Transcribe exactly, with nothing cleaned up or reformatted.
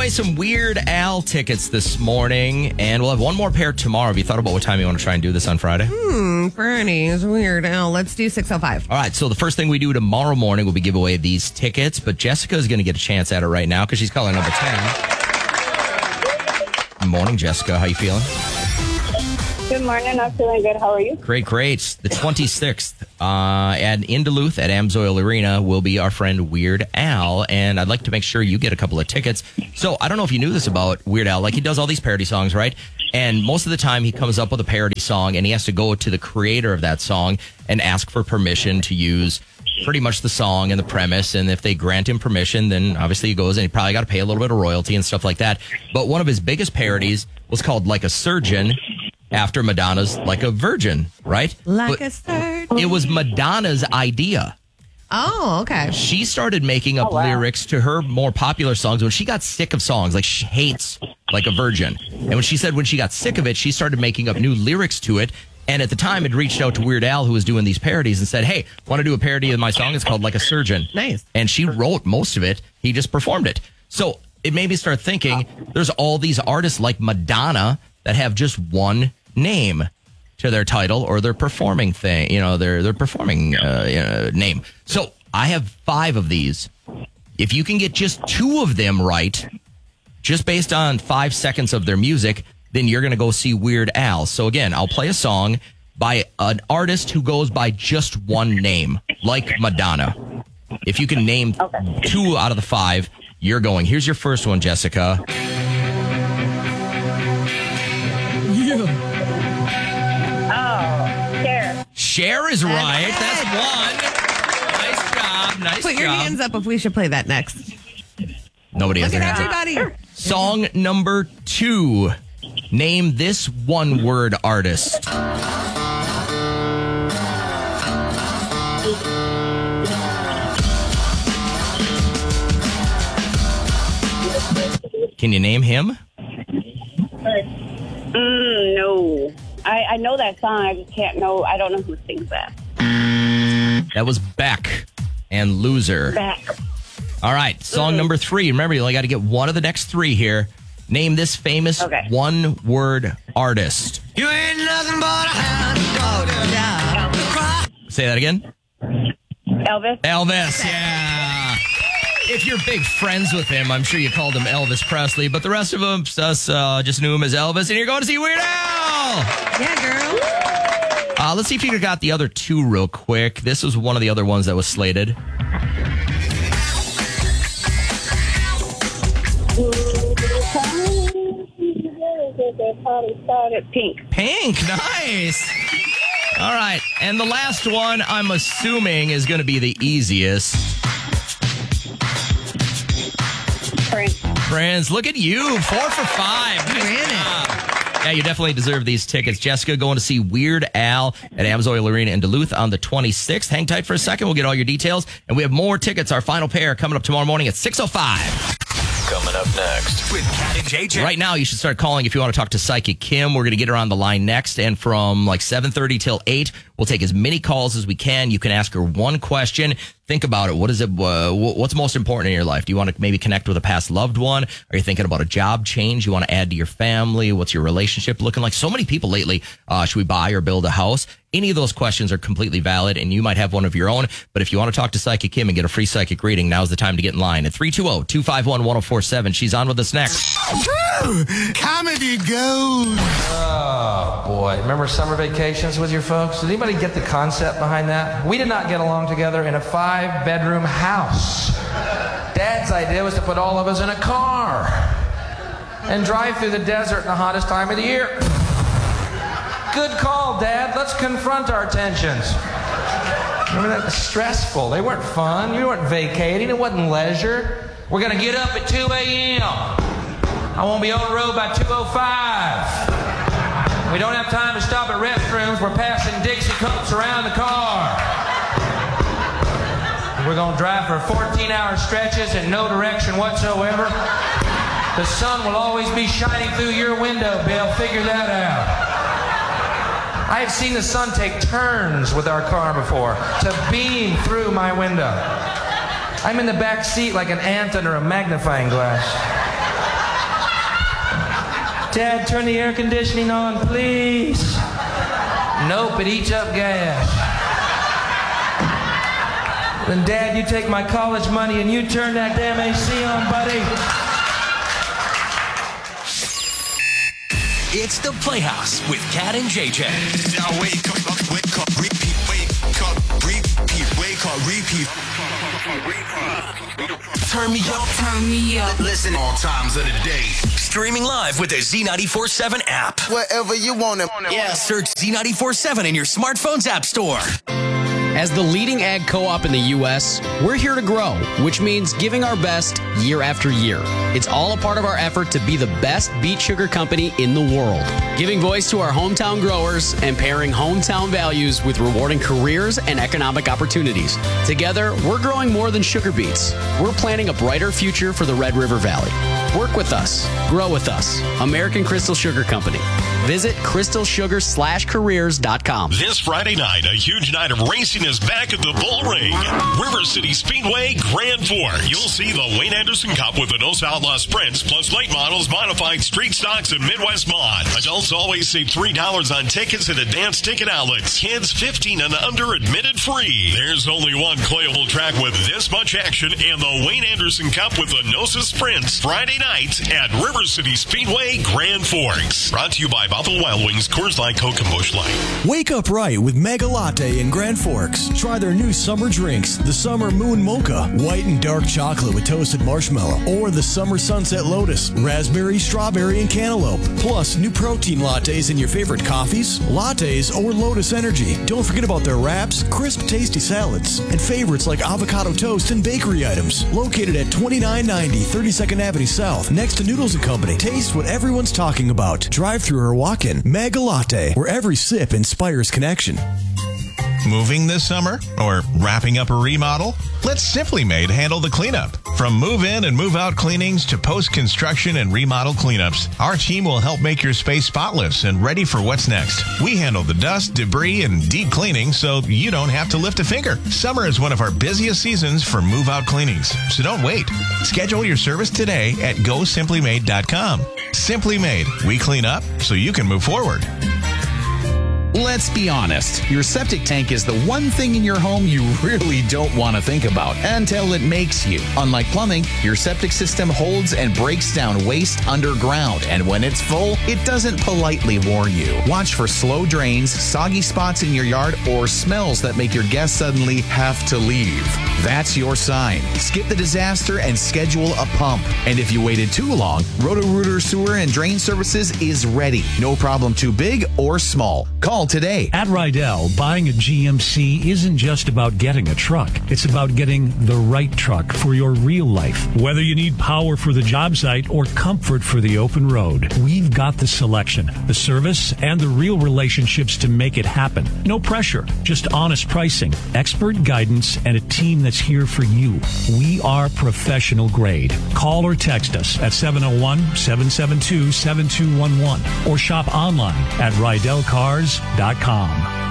away some Weird Al tickets this morning, and we'll have one more pair tomorrow. Have you thought about what time you want to try and do this on Friday? Hmm, Bernie's Weird Al. Let's do six oh five. All right, so the first thing we do tomorrow morning will be give away these tickets, but Jessica is going to get a chance at it right now because she's calling number ten. Good morning, Jessica. How you feeling? Good morning. I'm feeling good. How are you? Great, great. The twenty-sixth uh, at in Duluth at Amsoil Arena will be our friend Weird Al, and I'd like to make sure you get a couple of tickets. So I don't know if you knew this about Weird Al. Like, he does all these parody songs, right? And most of the time he comes up with a parody song, and he has to go to the creator of that song and ask for permission to use pretty much the song and the premise. And if they grant him permission, then obviously he goes, and he probably got to pay a little bit of royalty and stuff like that. But one of his biggest parodies was called Like a Surgeon, after Madonna's Like a Virgin, right? Like but a surgeon. It was Madonna's idea. Oh, okay. She started making up Oh, wow. lyrics to her more popular songs when she got sick of songs. Like, she hates Like a Virgin. And when she said when she got sick of it, she started making up new lyrics to it. And at the time, it reached out to Weird Al, who was doing these parodies, and said, hey, want to do a parody of my song? It's called Like a Surgeon. Nice. And she wrote most of it. He just performed it. So it made me start thinking, there's all these artists like Madonna that have just one name to their title or their performing thing, you know, their their performing uh, you know, name. So I have five of these. If you can get just two of them right, just based on five seconds of their music, then you're going to go see Weird Al. So again, I'll play a song by an artist who goes by just one name, like Madonna. If you can name Okay. two out of the five, you're going. Here's your first one, Jessica. Oh, Cher. Cher is right. That's one. Nice job. Nice Put job. your hands up if we should play that next. Nobody has Look their at hands up. everybody. Song number two. Name this one word artist. Can you name him? Mm, no. I, I know that song. I just can't know. I don't know who sings that. That was Beck and Loser. Back. All right, song number three. Remember, you only got to get one of the next three here. Name this famous Okay. one-word artist. You ain't nothing but a hound dog. Say that again. Elvis. Elvis, yeah. If you're big friends with him, I'm sure you called him Elvis Presley, but the rest of us, us uh, just knew him as Elvis, and you're going to see Weird Al. Yeah, girl. Uh, let's see if you got the other two real quick. This was one of the other ones that was slated. Pink. Pink, nice. All right, and the last one, I'm assuming, is going to be the easiest. Prince. Friends, look at you, four for five. Nice Ran it. job. Yeah, you definitely deserve these tickets. Jessica going to see Weird Al at Amsoil Arena in Duluth on the twenty-sixth. Hang tight for a second. We'll get all your details. And we have more tickets, our final pair, coming up tomorrow morning at six oh five. Coming up next with Cat and J J. Right now, you should start calling if you want to talk to Psychic Kim. We're going to get her on the line next. And from like seven thirty till eight, we'll take as many calls as we can. You can ask her one question. Think about it. What is it? Uh, what's most important in your life? Do you want to maybe connect with a past loved one? Are you thinking about a job change you want to add to your family? What's your relationship looking like? So many people lately, uh, should we buy or build a house? Any of those questions are completely valid, and you might have one of your own. But if you want to talk to Psychic Kim and get a free psychic reading, now's the time to get in line at three two zero, two five one, one zero four seven. She's on with us next. Comedy gold. Oh, boy. Remember summer vacations with your folks? Did anybody get the concept behind that? We did not get along together in a five-bedroom house. Dad's idea was to put all of us in a car and drive through the desert in the hottest time of the year. Good call, Dad. Let's confront our tensions. Remember that? Stressful. They weren't fun. You weren't vacating. It wasn't leisure. We're going to get up at two a.m. I won't be on the road by two oh five. We don't have time to stop at restrooms. We're passing Dixie cups around the car. We're going to drive for fourteen-hour stretches in no direction whatsoever. The sun will always be shining through your window, Bill. Figure that out. I have seen the sun take turns with our car before to beam through my window. I'm in the back seat like an ant under a magnifying glass. Dad, turn the air conditioning on, please. Nope, it eats up gas. Then, Dad, you take my college money and you turn that damn A C on, buddy. It's the Playhouse with Cat and J J. Now wake up, wake up, repeat, wake up, repeat, wake up, repeat. Turn me up, turn me up. Listen all times of the day. Streaming live with the Z ninety-four seven app. Wherever you want it. Yeah, search Z ninety-four seven in your smartphone's app store. As the leading ag co-op in the U S, we're here to grow, which means giving our best year after year. It's all a part of our effort to be the best beet sugar company in the world, giving voice to our hometown growers and pairing hometown values with rewarding careers and economic opportunities. Together, we're growing more than sugar beets. We're planning a brighter future for the Red River Valley. Work with us. Grow with us. American Crystal Sugar Company. Visit crystal sugar slash careers dot com. This Friday night, a huge night of racing is back at the Bull Ring. River City Speedway Grand Forks. You'll see the Wayne Anderson Cup with the Nos Outlaw Sprints, plus late models, modified street stocks, and Midwest Mod. Adults always save three dollars on tickets at advanced ticket outlets. Kids fifteen and under admitted free. There's only one playable track with this much action, and the Wayne Anderson Cup with the Nosa Sprints. Friday night at River City Speedway Grand Forks. Brought to you by Buffalo Wild Wings, Coors Light, Coke, and Busch Light. Wake up right with Mega Latte in Grand Forks. Try their new summer drinks, the Summer Moon Mocha, white and dark chocolate with toasted marshmallow, or the Summer Sunset Lotus, raspberry, strawberry, and cantaloupe. Plus, new protein lattes in your favorite coffees, lattes, or Lotus Energy. Don't forget about their wraps, crisp, tasty salads, and favorites like avocado toast and bakery items. Located at twenty-nine ninety thirty-second Avenue South, next to Noodles and Company. Taste what everyone's talking about. Drive through or walk in. Mega Latte, where every sip inspires connection. Moving this summer or wrapping up a remodel? Let Simply Made handle the cleanup. From move-in and move-out cleanings to post-construction and remodel cleanups, our team will help make your space spotless and ready for what's next. We handle the dust, debris, and deep cleaning so you don't have to lift a finger. Summer is one of our busiest seasons for move-out cleanings, so don't wait. Schedule your service today at go simply made dot com. Simply Made. We clean up so you can move forward. Let's be honest, your septic tank is the one thing in your home you really don't want to think about until it makes you. Unlike plumbing, your septic system holds and breaks down waste underground, and when it's full, it doesn't politely warn you. Watch for slow drains, soggy spots in your yard, or smells that make your guests suddenly have to leave. That's your sign. Skip the disaster and schedule a pump. And if you waited too long, Roto-Rooter Sewer and Drain Services is ready. No problem too big or small. Call today. At Rydell, buying a G M C isn't just about getting a truck. It's about getting the right truck for your real life. Whether you need power for the job site or comfort for the open road, we've got the selection, the service, and the real relationships to make it happen. No pressure, just honest pricing, expert guidance, and a team that's here for you. We are professional grade. Call or text us at seven oh one, seven seven two, seven two one one or shop online at rydell cars dot com.